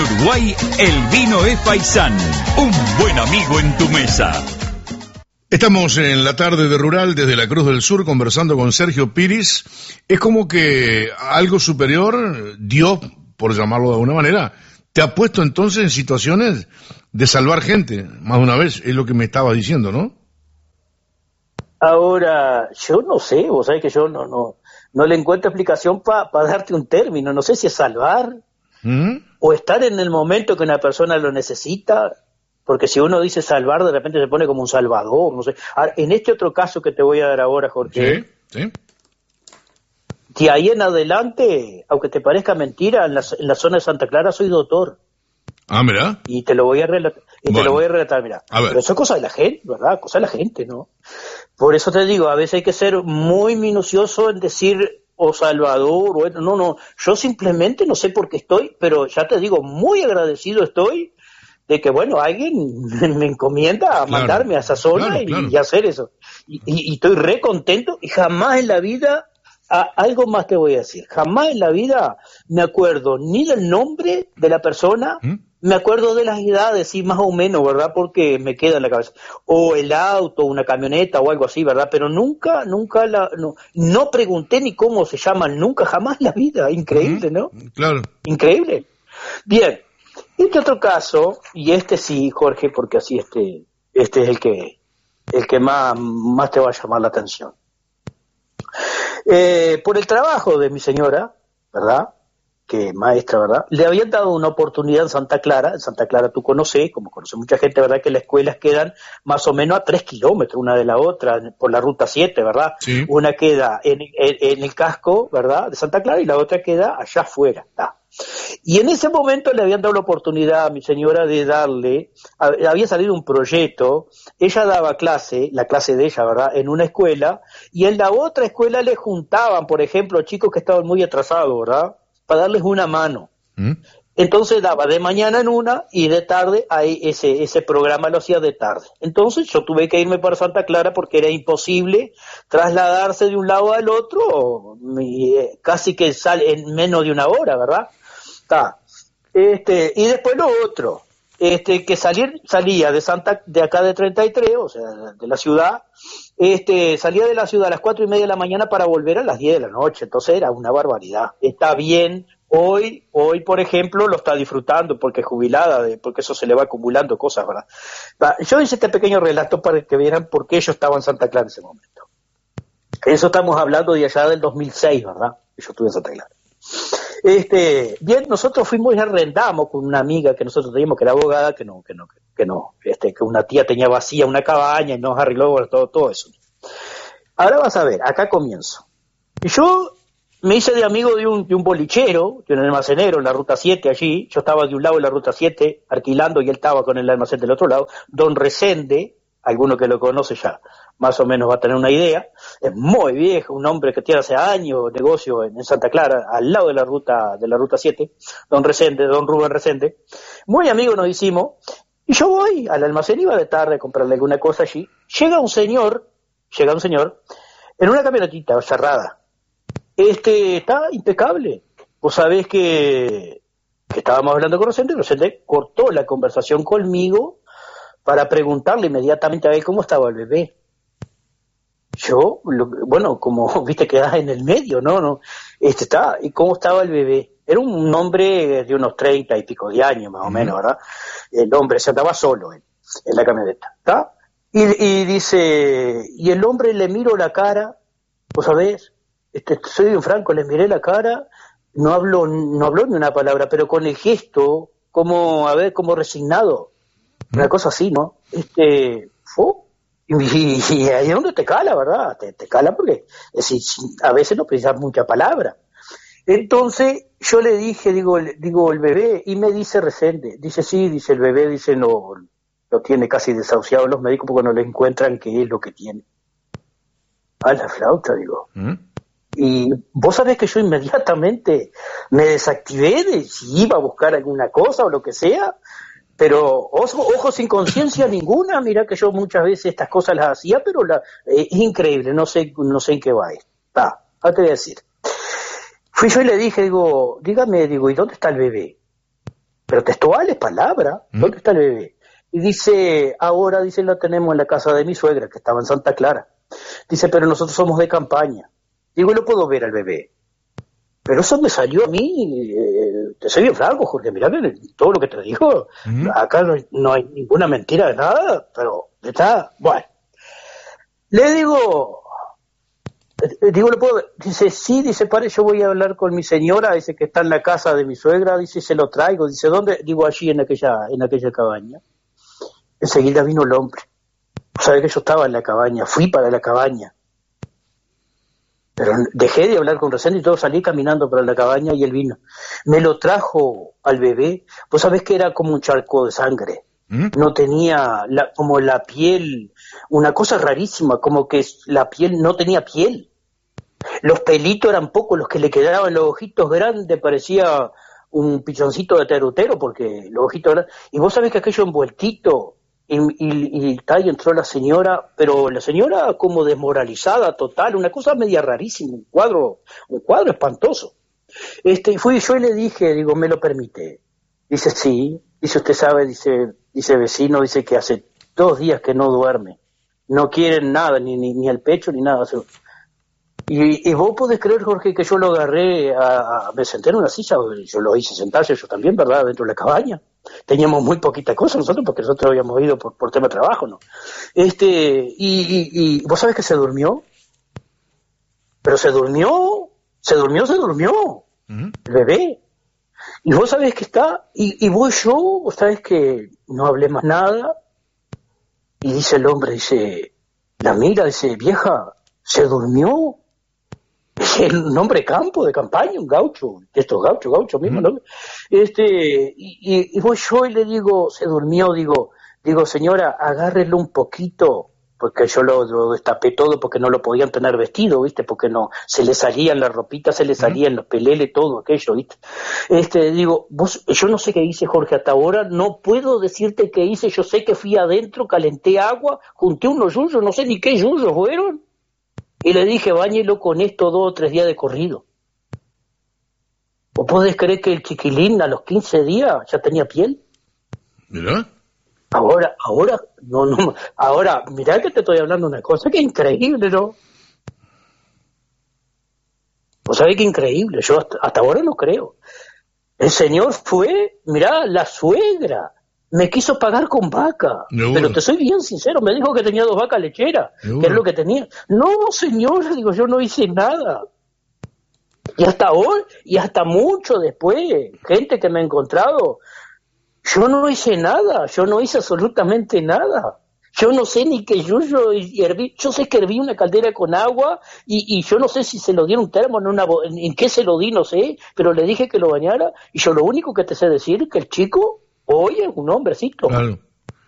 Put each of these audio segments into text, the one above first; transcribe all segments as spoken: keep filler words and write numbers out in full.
Uruguay, el vino es Faisán, un buen amigo en tu mesa. Estamos en la tarde de Rural desde la Cruz del Sur conversando con Sergio Piris. Es como que algo superior, Dios, por llamarlo de alguna manera, te ha puesto entonces en situaciones de salvar gente, más de una vez, es lo que me estaba diciendo, ¿no? Ahora, yo no sé, vos sabés que yo no no no le encuentro explicación para pa darte un término, no sé si es salvar ¿Mm? o estar en el momento que una persona lo necesita, porque si uno dice salvar, de repente se pone como un salvador, no sé. Ahora, en este otro caso que te voy a dar ahora, Jorge, sí, sí. de ahí en adelante, aunque te parezca mentira, en la, en la zona de Santa Clara soy doctor. Ah, mira. Y te lo voy a relatar, y bueno. te lo voy a relatar, mira. A ver. Pero eso es cosa de la gente, ¿verdad? Cosa de la gente, ¿no? Por eso te digo, a veces hay que ser muy minucioso en decir o Salvador, o no, no, yo simplemente no sé por qué estoy, pero ya te digo, muy agradecido estoy de que, bueno, alguien me encomienda a claro, mandarme a esa zona claro, y, claro. y hacer eso. Y, y, y estoy re contento y jamás en la vida, a, algo más te voy a decir, jamás en la vida me acuerdo ni del nombre de la persona, ¿Mm? Me acuerdo de las edades, sí, más o menos, ¿verdad? Porque me queda en la cabeza. O el auto, una camioneta o algo así, ¿verdad? Pero nunca, nunca la, no, no pregunté ni cómo se llaman, nunca, jamás en la vida. Increíble, ¿no? Claro. Increíble. Bien. Este otro caso, y este sí, Jorge, porque así este, este es el que, el que más, más te va a llamar la atención. Eh, por el trabajo de mi señora, ¿verdad? Que maestra, ¿verdad? Le habían dado una oportunidad en Santa Clara. En Santa Clara tú conoces, como conoce mucha gente, ¿verdad? Que las escuelas quedan más o menos a tres kilómetros una de la otra, por la ruta siete, ¿verdad? Sí. Una queda en, en, en el casco, ¿verdad? De Santa Clara y la otra queda allá afuera, ¿está? Y en ese momento le habían dado la oportunidad a mi señora de darle, había salido un proyecto, ella daba clase, la clase de ella, ¿verdad? En una escuela, y en la otra escuela le juntaban, por ejemplo, chicos que estaban muy atrasados, ¿verdad? Para darles una mano. ¿Mm? Entonces daba de mañana en una y de tarde, ahí ese ese programa lo hacía de tarde. Entonces yo tuve que irme para Santa Clara porque era imposible trasladarse de un lado al otro, casi que sale en menos de una hora, ¿verdad? Está. Este, y después lo otro, este, que salir, salía de Santa, de acá de treinta y tres, o sea, de la ciudad, este, salía de la ciudad a las cuatro y media de la mañana para volver a las diez de la noche, entonces era una barbaridad. Está bien, hoy, hoy por ejemplo, lo está disfrutando porque es jubilada, de, porque eso se le va acumulando cosas, ¿verdad? Yo hice este pequeño relato para que vieran por qué yo estaba en Santa Clara en ese momento. Eso estamos hablando de allá del dos mil seis, ¿verdad? Yo estuve en Santa Clara. Este, bien, nosotros fuimos y arrendamos con una amiga que nosotros teníamos, que era abogada, que no, que no, que no, este, que una tía tenía vacía una cabaña y nos arregló todo, todo eso. Ahora vas a ver, acá comienzo. Yo me hice de amigo de un, de un bolichero, de un almacenero en la ruta siete allí, yo estaba de un lado de la ruta siete alquilando y él estaba con el almacén del otro lado, don Resende, alguno que lo conoce ya más o menos va a tener una idea, es muy viejo, un hombre que tiene hace años negocio en, en Santa Clara, al lado de la ruta de la ruta siete, don Resende, don Rubén Resende, muy amigos nos hicimos, y yo voy al almacén, iba de tarde a comprarle alguna cosa allí, llega un señor, llega un señor, en una camionetita cerrada, este, está impecable, vos sabés que, que estábamos hablando con Resende, Resende cortó la conversación conmigo para preguntarle inmediatamente a él cómo estaba el bebé. Yo, lo, bueno, como viste quedás en el medio, ¿no? no este está, ¿y cómo estaba el bebé? Era un hombre de unos treinta y pico de años, más o menos, ¿verdad? El hombre se andaba solo en, en la camioneta, ¿está? Y, y dice, y el hombre le miro la cara, vos sabés, este, soy bien franco, le miré la cara, no habló, no habló ni una palabra, pero con el gesto, como, a ver, como resignado, una cosa así, ¿no? Este, fue. Y, y ahí es donde te cala, ¿verdad? Te, te cala porque es decir, a veces no precisas mucha palabra. Entonces yo le dije, digo, digo el bebé, y me dice Resende, dice sí, dice el bebé, dice no, lo tiene casi desahuciado los médicos porque no le encuentran qué es lo que tiene. A la flauta, digo. ¿Mm? Y vos sabés que yo inmediatamente me desactivé de si iba a buscar alguna cosa o lo que sea. Pero ojo, ojo sin conciencia ninguna, mira que yo muchas veces estas cosas las hacía, pero la, eh, es increíble, no sé no sé en qué va esto. Está, ahora te voy a decir. Fui yo y le dije, digo, dígame, digo, ¿y dónde está el bebé? pero textual es palabra, ¿Mm? ¿dónde está el bebé? Y dice, ahora, dice, lo tenemos en la casa de mi suegra, que estaba en Santa Clara. Dice, pero nosotros somos de campaña. Digo, no puedo ver al bebé. Pero eso me salió a mí, eh, te soy bien franco, Jorge, mirá todo lo que te digo. ¿Mm? Acá no hay, no hay ninguna mentira de nada, pero está, bueno. Le digo, eh, digo, ¿lo puedo ver? Dice, sí, dice, pare, yo voy a hablar con mi señora, dice que está en la casa de mi suegra, dice, se lo traigo. Dice, ¿dónde? Digo, allí en aquella, en aquella cabaña. Enseguida vino el hombre. Sabes que yo estaba en la cabaña, fui para la cabaña. Pero dejé de hablar con Resende y todo, salí caminando para la cabaña y él vino. Me lo trajo al bebé. Vos sabés que era como un charco de sangre. ¿Mm? No tenía la, como la piel, una cosa rarísima, como que la piel no tenía piel. Los pelitos eran pocos, los que le quedaban, los ojitos grandes, parecía un pichoncito de terutero, porque los ojitos grandes. Y vos sabés que aquello envueltito, y, y, y tal, y entró la señora, pero la señora como desmoralizada total, una cosa media rarísima, un cuadro, un cuadro espantoso. Este, fui yo y le dije, digo, ¿me lo permite? Dice, sí. Dice, usted sabe, dice, dice vecino, dice que hace dos días que no duerme. No quieren nada, ni, ni, ni el pecho, ni nada. Y, y vos podés creer, Jorge, que yo lo agarré, a, a, me senté en una silla, yo lo hice sentarse yo también, ¿verdad?, dentro de la cabaña. Teníamos muy poquita cosa nosotros, porque nosotros habíamos ido por, por tema de trabajo, ¿no? Este, y, y, y vos sabés que se durmió, pero se durmió, se durmió, se durmió, uh-huh. El bebé. Y vos sabés que está, y, y voy yo, vos sabés que no hablé más nada, y dice el hombre, dice, la mira, dice, vieja, se durmió. El nombre campo, de campaña, un gaucho, estos gauchos, gauchos mismo, ¿no? Este, y, y voy yo y le digo, se durmió, digo, digo, señora, agárrelo un poquito, porque yo lo, lo destapé todo porque no lo podían tener vestido, ¿viste? Porque no, se le salían las ropitas, se le salían los peleles, todo aquello, ¿viste? Este, digo, vos, yo no sé qué hice, Jorge, hasta ahora no puedo decirte qué hice, yo sé que fui adentro, calenté agua, junté unos yuyos, no sé ni qué yuyos fueron. Y le dije, báñelo con esto dos o tres días de corrido. ¿O podés creer que el chiquilín a los quince días ya tenía piel? ¿Mirá? Ahora, ahora, no, no, ahora, mirá que te estoy hablando de una cosa que es increíble, ¿no? ¿Vos sabés qué increíble? Yo hasta, hasta ahora no creo. El señor fue, mirá, la suegra. Me quiso pagar con vaca, no, pero te soy bien sincero, me dijo que tenía dos vacas lecheras, no, que es lo que tenía. No, señor, digo, yo no hice nada. Y hasta hoy, y hasta mucho después, gente que me ha encontrado, yo no hice nada, yo no hice absolutamente nada. Yo no sé ni qué yuyo herví, yo sé que herví una caldera con agua y, y yo no sé si se lo di en un termo, en, una, en, en qué se lo di, no sé, pero le dije que lo bañara y yo lo único que te sé decir es que el chico... Oye, un hombrecito. Claro.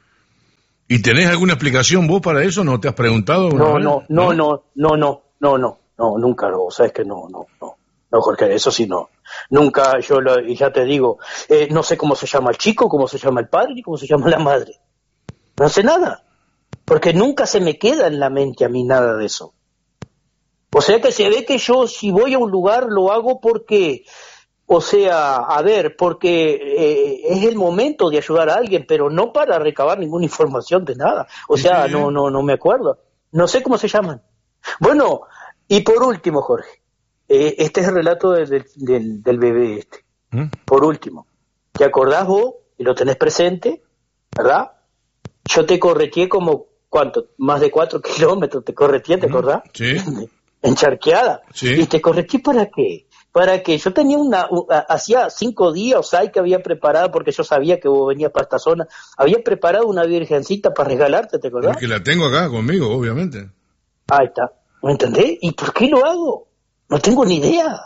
¿Y tenés alguna explicación vos para eso? ¿No te has preguntado? No, no, no, no, no, no, no, no, no, nunca, no, sabes que no, no, no, no, Jorge, eso sí no. Nunca, yo lo, y ya te digo, eh, no sé cómo se llama el chico, cómo se llama el padre, ni cómo se llama la madre. No sé nada, porque nunca se me queda en la mente a mí nada de eso. O sea que se ve que yo, si voy a un lugar, lo hago porque... O sea, a ver, porque eh, es el momento de ayudar a alguien, pero no para recabar ninguna información de nada. O sea, sí, no, no, no me acuerdo. No sé cómo se llaman. Bueno, y por último, Jorge, eh, este es el relato de, de, del, del bebé este. ¿Mm? Por último, ¿te acordás vos? Y lo tenés presente, ¿verdad? Yo te correteé como, ¿cuánto? Más de cuatro kilómetros te correteé, ¿te acordás? Sí. Encharqueada. Sí. ¿Y te correteé para qué? Para que yo tenía una, uh, hacía cinco días, o sea, que había preparado, porque yo sabía que vos venías para esta zona, había preparado una virgencita para regalarte, ¿te acordás? Porque la tengo acá conmigo, obviamente. Ahí está, ¿me entendés? ¿Y por qué lo hago? No tengo ni idea.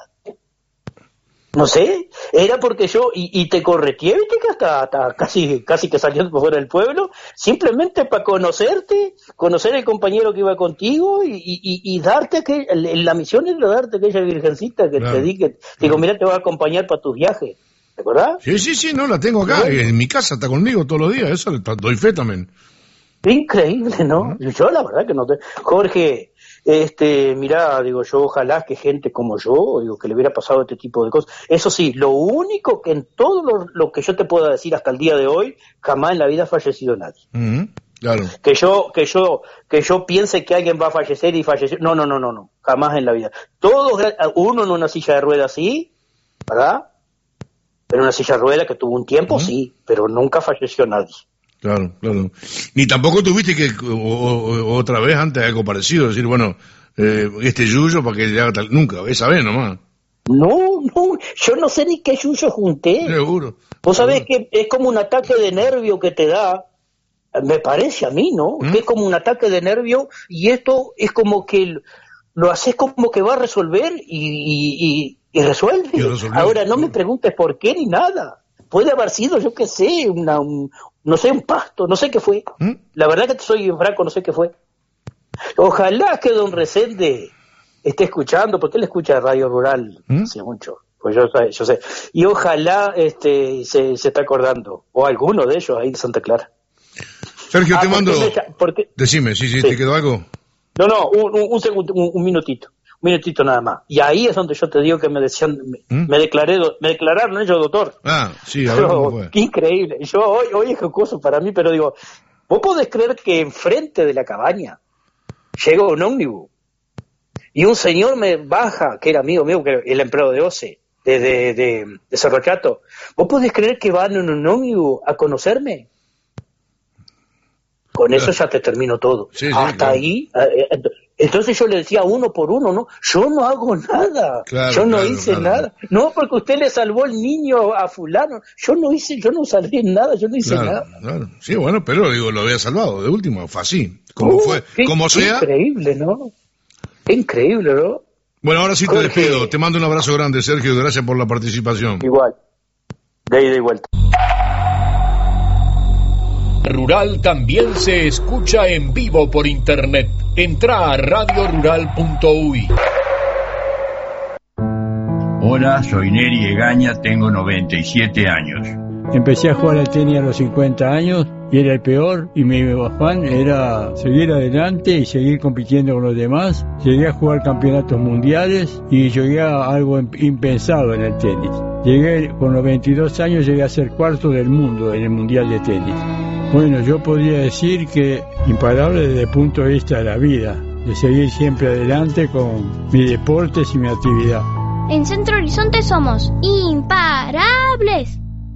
No sé, era porque yo, y, y te correteé, viste que hasta, hasta casi, casi que saliendo por fuera del pueblo, simplemente para conocerte, conocer al compañero que iba contigo y, y, y darte aquel, la misión es darte aquella virgencita que claro, te di, que te claro. digo, mira, te va a acompañar para tus viajes, ¿te acordás? Sí, sí, sí, no, la tengo acá, ¿sí? En mi casa, está conmigo todos los días, eso doy fe también. Increíble, ¿no? Uh-huh. Yo la verdad que no te... Jorge, este, mirá, digo yo, ojalá que gente como yo, digo, que le hubiera pasado este tipo de cosas. Eso sí, lo único que en todo lo, lo que yo te puedo decir hasta el día de hoy, jamás en la vida ha fallecido nadie. Uh-huh. Claro. Que yo, que yo, que yo piense que alguien va a fallecer y fallecer, no, no, no, no, no, jamás en la vida. Todos, uno en una silla de ruedas sí, ¿verdad? Pero en una silla de ruedas que tuvo un tiempo, uh-huh. sí, pero nunca falleció nadie. Claro, claro. Ni tampoco tuviste que, o, o, otra vez antes algo parecido, decir, bueno, eh, este yuyo para que le haga tal, nunca, esa vez nomás. No, no, yo no sé ni qué yuyo junté. Seguro. Vos sabés que es como un ataque de nervio que te da, me parece a mí, ¿no? ¿Mm? Que es como un ataque de nervio y esto es como que lo haces como que va a resolver y, y, y, y resuelve. Y ahora no me preguntes por qué ni nada. Puede haber sido, yo qué sé, una, un, no sé, un pasto, no sé qué fue. ¿Mm? La verdad que soy franco, no sé qué fue. Ojalá que don Resende esté escuchando, porque él escucha Radio Rural ¿Mm? hace mucho. Pues yo, yo sé. Y ojalá este se, se está acordando, o alguno de ellos ahí de Santa Clara. Sergio, ah, te mando... porque... Decime, ¿sí, sí, sí, ¿te quedó algo? No, no, un, un, un segundo, un, un minutito. Un minutito nada más. Y ahí es donde yo te digo que me decían, me, ¿Mm? me declaré, me declararon ellos doctor. Ah, sí, a ver cómo fue. Qué increíble. Yo hoy, hoy es jocoso para mí, pero digo, ¿vos podés creer que enfrente de la cabaña llegó un ómnibus y un señor me baja, que era amigo mío, que era el empleado de O C E, de, de, de, de Cerro Chato? ¿Vos podés creer que van en un ómnibus a conocerme? Con eso ya te termino todo. Sí, sí, Hasta claro. ahí. Entonces yo le decía uno por uno, ¿no? Yo no hago nada. Claro, yo no claro, hice claro. nada. No, porque usted le salvó el niño a fulano. Yo no hice, yo no salvé nada, yo no hice claro, nada. Claro. Sí, bueno, pero digo, lo había salvado. De último, fue así. Como uh, fue, qué, como qué sea. Increíble, ¿no? Qué increíble, ¿no? Bueno, ahora sí te Jorge, despido. Te mando un abrazo grande, Sergio. Gracias por la participación. Igual. De ida y vuelta. Rural también se escucha en vivo por internet. Entra a radio rural punto u y. Hola, soy Neri Egaña, tengo noventa y siete años. Empecé a jugar al tenis a los cincuenta años y era el peor, y mi afán era seguir adelante y seguir compitiendo con los demás. Llegué a jugar campeonatos mundiales y llegué a algo impensado en el tenis. Llegué con los veintidós años, llegué a ser cuarto del mundo en el mundial de tenis. Bueno, yo podría decir que imparable desde el punto de vista de la vida, de seguir siempre adelante con mis deportes y mi actividad. En Centro Horizonte somos imparables.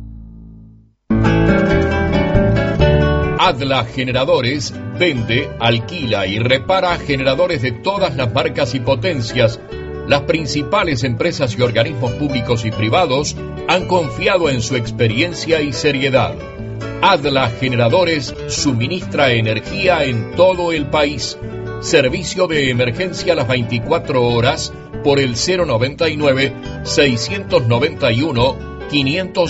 Adla Generadores vende, alquila y repara generadores de todas las marcas y potencias. Las principales empresas y organismos públicos y privados han confiado en su experiencia y seriedad. Adla Generadores suministra energía en todo el país. Servicio de emergencia a las veinticuatro horas por el cero noventa y nueve, seiscientos noventa y uno, quinientos